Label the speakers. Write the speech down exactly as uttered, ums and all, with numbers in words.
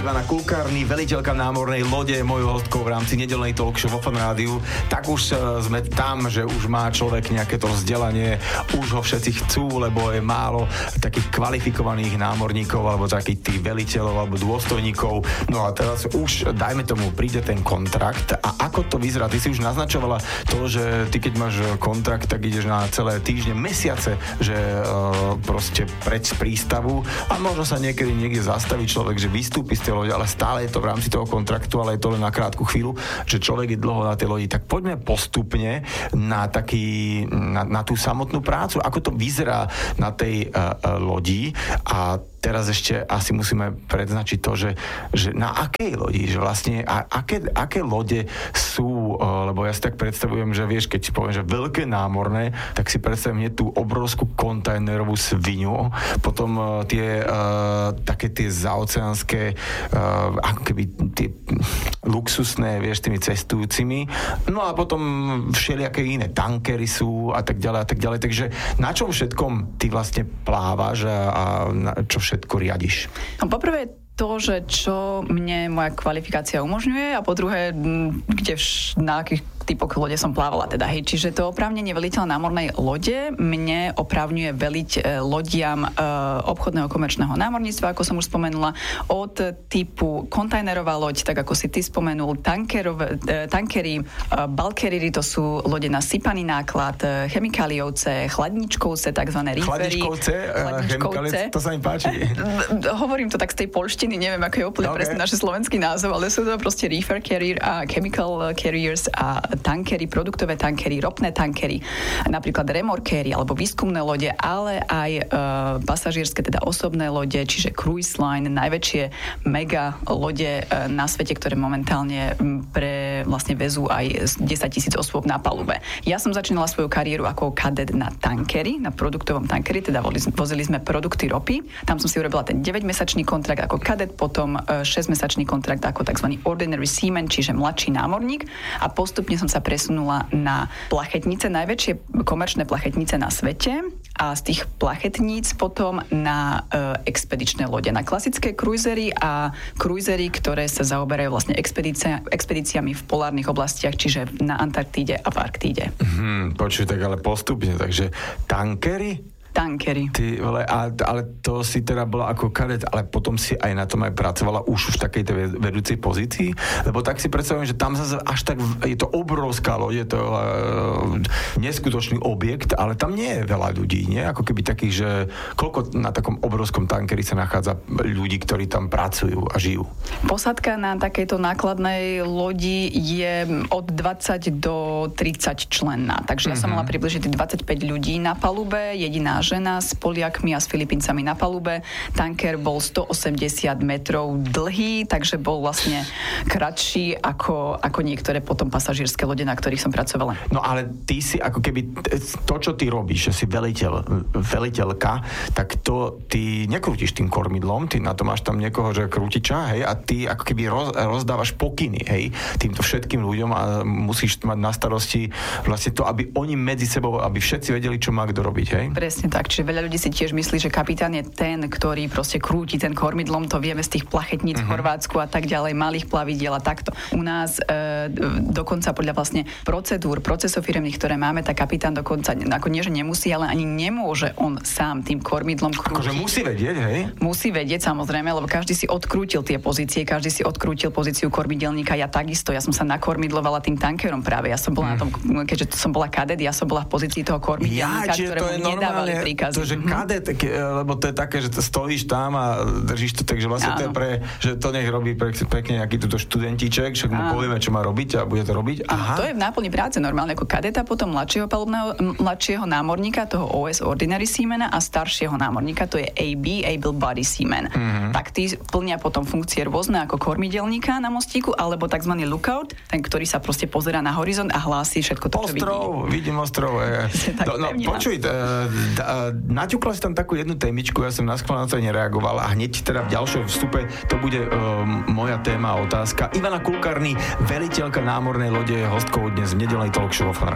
Speaker 1: Ivana Kulkárny, veliteľka námornej lode, mojou hostkou v rámci nedeľnej talk show vo Fan Rádiu. Tak už sme tam, že už má človek nejaké to vzdelanie, už ho všetci chcú, lebo je málo takých kvalifikovaných námorníkov, alebo takých tých veliteľov, alebo dôstojníkov. No a teraz už, dajme tomu, príde ten kontrakt. A ako to vyzerá? Ty si už naznačovala to, že ty keď máš kontrakt, tak ideš na celé týždne, mesiace, že uh, proste pred prístavu a možno sa niekedy niekde zastaví človek, že vystúpi z tej lode, ale stále je to v rámci toho kontraktu, ale je to len na krátku chvíľu, že človek je dlho na tej lodi. Tak poďme postupne na taký, na, na tú samotnú prácu. Ako to vyzerá na tej uh, uh, lodi a teraz ešte asi musíme predznačiť to, že, že na akej lodi, že vlastne a, aké, aké lode sú, lebo ja si tak predstavujem, že vieš, keď si poviem, že veľké námorné, tak si predstavím hneď tú obrovskú kontajnerovú svinu, potom tie uh, také tie zaoceánske uh, ako keby tie luxusné, vieš, tými cestujúcimi, no a potom všelijaké iné tankery sú a tak ďalej a tak ďalej, takže na čom všetkom ty vlastne plávaš a, a na čo všetko všetko riadiš?
Speaker 2: No, poprvé to, že čo mne moja kvalifikácia umožňuje a po druhé, kde vš, na akých typoch lode som plávala teda, hej. Čiže to oprávnenie veliteľa námornej lode mne oprávňuje veliť e, lodiam e, obchodného komerčného námorníctva, ako som už spomenula, od typu kontajnerová loď, tak ako si ty spomenul, tankerové, e, tankery, e, bulkery, to sú lode na sypaný náklad, e, chemikáliovce, chladničkovce, takzvané reefery.
Speaker 1: Chladničkovce, chemikáliovce, to sa mi páči.
Speaker 2: Hovorím to tak z tej polštiny, neviem, ako je úplne okay. presne náš slovenský názov, ale sú to proste reefer carrier a chemical carriers a tankery, produktové tankery, ropné tankery, napríklad remorkéry alebo výskumné lode, ale aj e, pasažierske, teda osobné lode, čiže cruise line, najväčšie mega lode e, na svete, ktoré momentálne pre vlastne vezú aj desaťtisíc osôb na palube. Ja som začínala svoju kariéru ako kadet na tankery, na produktovom tankeri, teda vozili sme produkty ropy. Tam som si urobila ten deväťmesačný kontrakt ako kadet, potom šesťmesačný kontrakt ako tzv. Ordinary seaman, čiže mladší námorník a postupne som sa presunula na plachetnice, najväčšie komerčné plachetnice na svete a z tých plachetníc potom na e, expedičné lode, na klasické cruisery a cruisery, ktoré sa zaoberajú vlastne expedícia, expedíciami v polárnych oblastiach, čiže na Antarktíde a v Arktíde.
Speaker 1: Hmm, počuj, tak ale postupne, takže tankery?
Speaker 2: Tankery.
Speaker 1: Ty, ale, ale to si teda bola ako kadet, ale potom si aj na tom aj pracovala už v takej vedúcej pozícii? Lebo tak si predstavujem, že tam zase až tak, je to obrovská loď, je to uh, neskutočný objekt, ale tam nie je veľa ľudí, nie? Ako keby takých, že koľko na takom obrovskom tankeri sa nachádza ľudí, ktorí tam pracujú a žijú?
Speaker 2: Posádka na takejto nákladnej lodi je od dvadsať do tridsať členná, takže ja som mala približne dvadsaťpäť ľudí na palube, jediná žena s Poliakmi a s Filipíncami na palube. Tanker bol stoosemdesiat metrov dlhý, takže bol vlastne kratší ako, ako niektoré potom pasažierske lode, na ktorých som pracovala.
Speaker 1: No ale ty si ako keby to, čo ty robíš, že si veliteľ, veliteľka, tak to ty nekrútiš tým kormidlom, ty na to máš tam niekoho, že krútiča, hej, a ty ako keby roz, rozdávaš pokyny, hej, týmto všetkým ľuďom a musíš mať na starosti vlastne to, aby oni medzi sebou, aby všetci vedeli, čo má kto robiť, hej?
Speaker 2: Presne tak, čiže veľa ľudí si tiež myslí, že kapitán je ten, ktorý proste krúti ten kormidlom, to vieme z tých plachetníc uh-huh. v Chorvátsku a tak ďalej, malých plavidiel a takto. U nás e, dokonca podľa vlastne procedúr, procesov firemných, ktoré máme, tak kapitán dokonca, ako nie, že nemusí, ale ani nemôže on sám tým kormidlom krútiť.
Speaker 1: Akože musí vedieť, hej?
Speaker 2: Musí vedieť, samozrejme, lebo každý si odkrútil tie pozície, každý si odkrútil pozíciu kormidelníka, ja takisto, ja som sa nakormidlovala tým tankerom práve, ja som bola mm. na tom, keďže som bola kadet, ja som bola v pozícii toho kormidelníka,
Speaker 1: ja,
Speaker 2: ktorému nedávali príkazy.
Speaker 1: To, že kadet, lebo to je také, že stojíš tam a držíš to, takže vlastne áno. To je pre, že to nech robí pre, pekne nejaký túto študentíček, však mu áno. povieme, čo má robiť a bude to robiť. Aha.
Speaker 2: To je v náplni práce normálne ako kadeta, potom mladšieho palubného, mladšieho námorníka, toho ó es Ordinary Seamana a staršieho námorníka, to je á bé, Able Body Seaman. Mm-hmm. Tak tí plnia potom funkcie rôzne ako kormidelníka na mostíku, alebo tzv. Lookout, ten, ktorý sa proste pozerá na horizont a hlási všetko to, čo vidí.
Speaker 1: Ostrov, vidím ostrov. Je. No, no počuj, naťukla si tam takú jednu témičku, ja som na schvál na to nereagoval a hneď teda v ďalšom vstupe to bude um, moja téma a otázka. Ivana Kulkárny, veliteľka námornej lode, hostkou dnes v nedeľnej talk show.